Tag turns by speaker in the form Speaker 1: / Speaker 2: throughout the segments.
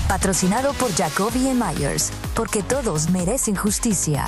Speaker 1: Patrocinado por Jacoby & Myers, porque todos merecen justicia.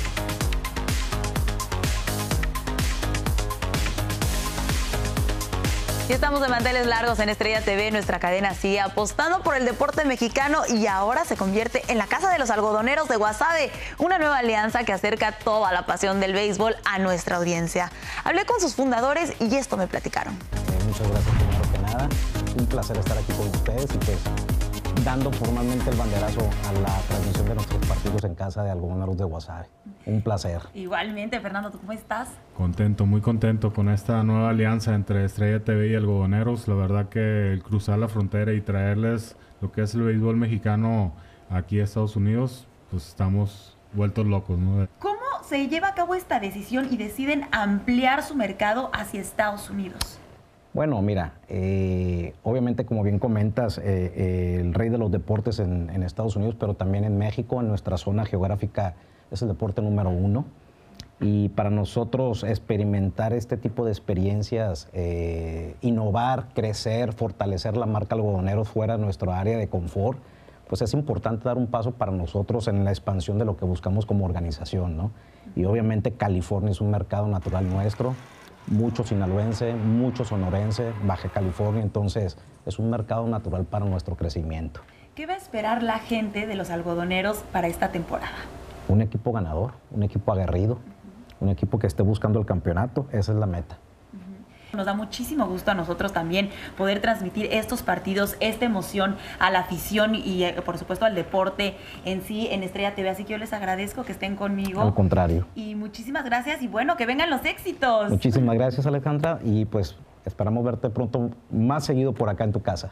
Speaker 2: Y estamos de manteles largos en Estrella TV. Nuestra cadena sigue apostando por el deporte mexicano y ahora se convierte en la casa de los algodoneros de Guasave, una nueva alianza que acerca toda la pasión del béisbol a nuestra audiencia. Hablé con sus fundadores y esto me platicaron.
Speaker 3: Muchas gracias primero que nada. Un placer estar aquí con ustedes y pues dando formalmente el banderazo a la transmisión de nuestros partidos en casa de Algodoneros de Guasave. Un placer.
Speaker 2: Igualmente, Fernando, ¿tú cómo estás?
Speaker 4: Contento, muy contento con esta nueva alianza entre Estrella TV y Algodoneros. La verdad que el cruzar la frontera y traerles lo que es el béisbol mexicano aquí a Estados Unidos, pues estamos vueltos locos, ¿no?
Speaker 2: ¿Cómo se lleva a cabo esta decisión y deciden ampliar su mercado hacia Estados Unidos?
Speaker 3: Bueno, mira, obviamente como bien comentas, el rey de los deportes en Estados Unidos, pero también en México, en nuestra zona geográfica, es el deporte número 1. Y para nosotros experimentar este tipo de experiencias, innovar, crecer, fortalecer la marca Algodoneros fuera de nuestra área de confort, pues es importante dar un paso para nosotros en la expansión de lo que buscamos como organización, ¿no? Y obviamente California es un mercado natural nuestro, mucho sinaloense, mucho sonorense, Baja California, entonces es un mercado natural para nuestro crecimiento.
Speaker 2: ¿Qué va a esperar la gente de los algodoneros para esta temporada?
Speaker 3: Un equipo ganador, un equipo aguerrido, un equipo que esté buscando el campeonato, esa es la meta.
Speaker 2: Nos da muchísimo gusto a nosotros también poder transmitir estos partidos, esta emoción a la afición y por supuesto al deporte en sí en Estrella TV, así que yo les agradezco que estén conmigo.
Speaker 3: Al contrario.
Speaker 2: Y muchísimas gracias y bueno, que vengan los éxitos.
Speaker 3: Muchísimas gracias, Alejandra, y pues esperamos verte pronto más seguido por acá en tu casa.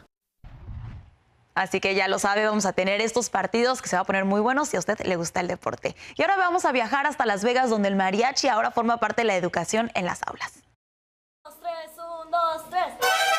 Speaker 2: Así que ya lo sabe, vamos a tener estos partidos que se va a poner muy buenos si a usted le gusta el deporte. Y ahora vamos a viajar hasta Las Vegas, donde el mariachi ahora forma parte de la educación en las aulas.
Speaker 5: 1, 2, 3.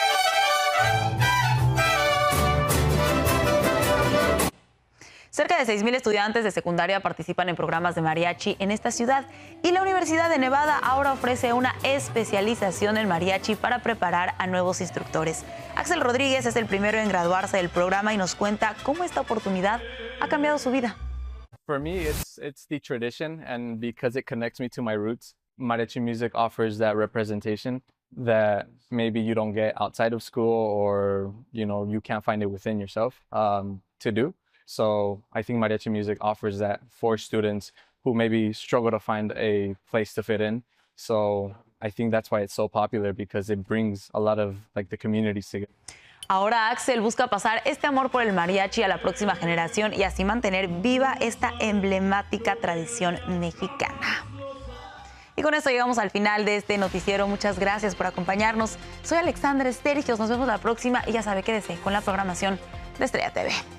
Speaker 2: Cerca de 6,000 estudiantes de secundaria participan en programas de mariachi en esta ciudad y la Universidad de Nevada ahora ofrece una especialización en mariachi para preparar a nuevos instructores. Axel Rodríguez es el primero en graduarse del programa y nos cuenta cómo esta oportunidad ha cambiado su vida.
Speaker 6: For me, it's the tradition, and because it connects me to my roots, mariachi music offers that representation that maybe you don't get outside of school, or you can't find it within yourself to do. So I think mariachi music offers that for students who maybe struggle to find a place to fit in. So I think that's why it's so popular, because it brings a lot of the communities together.
Speaker 2: Ahora Axel busca pasar este amor por el mariachi a la próxima generación y así mantener viva esta emblemática tradición mexicana. Y con esto llegamos al final de este noticiero. Muchas gracias por acompañarnos. Soy Alexandra Estergios. Nos vemos la próxima y ya sabe, quédese con la programación de Estrella TV.